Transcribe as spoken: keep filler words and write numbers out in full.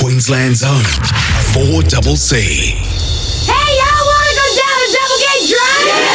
Queensland's own four C C. Hey, y'all wanna go down to Double Gate Drive? Yeah!